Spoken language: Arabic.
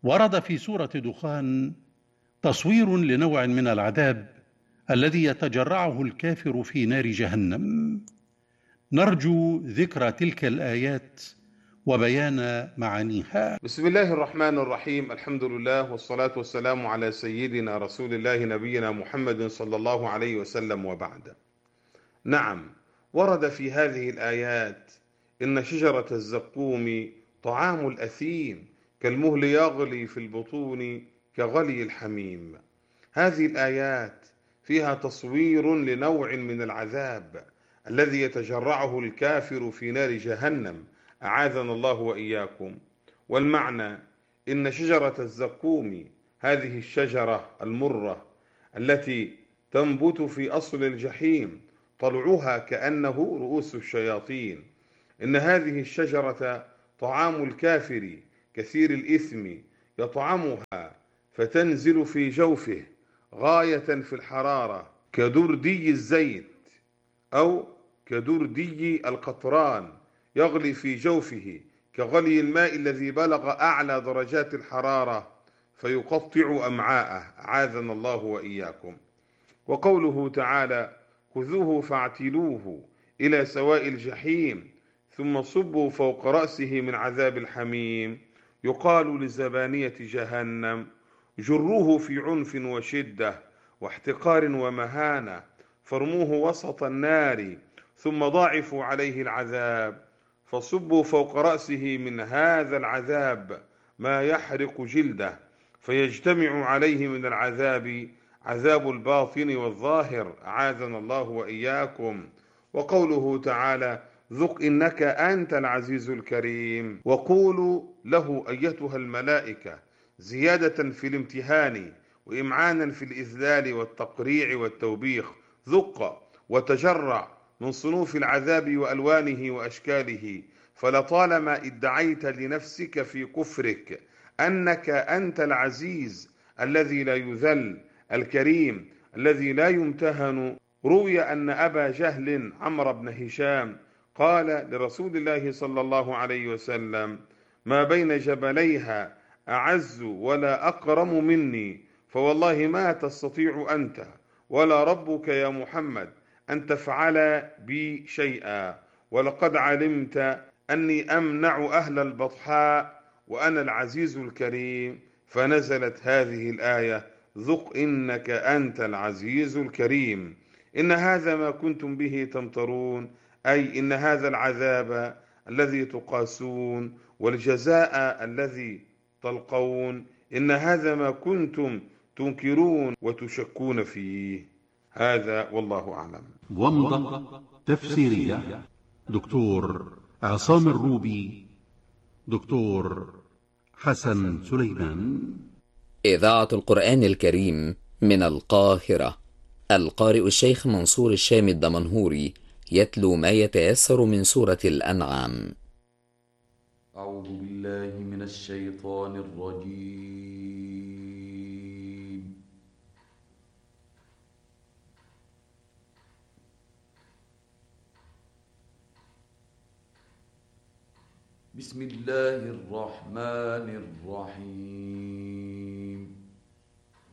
ورد في سورة دخان تصوير لنوع من العذاب الذي يتجرعه الكافر في نار جهنم. نرجو ذكر تلك الآيات وبيان معانيها. بسم الله الرحمن الرحيم. الحمد لله والصلاة والسلام على سيدنا رسول الله نبينا محمد صلى الله عليه وسلم، وبعد. نعم، ورد في هذه الآيات إن شجرة الزقوم طعام الأثيم كالمهل يغلي في البطون كغلي الحميم. هذه الآيات فيها تصوير لنوع من العذاب الذي يتجرعه الكافر في نار جهنم، أعاذنا الله وإياكم. والمعنى إن شجرة الزقوم، هذه الشجرة المرة التي تنبت في أصل الجحيم، طلعها كأنه رؤوس الشياطين، إن هذه الشجرة طعام الكافر كثير الإثم، يطعمها فتنزل في جوفه غاية في الحرارة كدردي الزيت أو كدردي القطران، يغلي في جوفه كغلي الماء الذي بلغ أعلى درجات الحرارة فيقطع أمعاءه، أعاذنا الله وإياكم. وقوله تعالى: خذوه فاعتلوه إلى سواء الجحيم ثم صبوا فوق رأسه من عذاب الحميم، يقال لزبانية جهنم: جروه في عنف وشدة واحتقار ومهانة، فارموه وسط النار ثم ضاعفوا عليه العذاب، فصبوا فوق رأسه من هذا العذاب ما يحرق جلده، فيجتمع عليه من العذاب عذاب الباطن والظاهر، أعاذنا الله وإياكم. وقوله تعالى: ذق إنك أنت العزيز الكريم، وقولوا له أيتها الملائكة، زيادة في الامتهان وإمعانا في الإذلال والتقريع والتوبيخ. ذق وتجرع من صنوف العذاب وألوانه وأشكاله، فلطالما ادعيت لنفسك في كفرك أنك أنت العزيز الذي لا يذل، الكريم الذي لا يمتهن. روي أن أبا جهل عمرو بن هشام قال لرسول الله صلى الله عليه وسلم: ما بين جبليها أعز ولا أكرم مني، فوالله ما تستطيع أنت ولا ربك يا محمد أن تفعل بي شيئا، ولقد علمت أني أمنع أهل البطحاء وأنا العزيز الكريم. فنزلت هذه الآية: ذق إنك أنت العزيز الكريم. إن هذا ما كنتم به تمترون، أي إن هذا العذاب الذي تقاسون والجزاء الذي تلقون، إن هذا ما كنتم تنكرون وتشكون فيه. هذا والله أعلم. ومضة تفسيرية دكتور عصام الروبي، دكتور حسن سليمان. إذاعة القرآن الكريم من القاهرة. القارئ الشيخ منصور الشام الدمنهوري يتلو ما يتيسر من سورة الأنعام. أعوذ بالله من الشيطان الرجيم. بسم الله الرحمن الرحيم.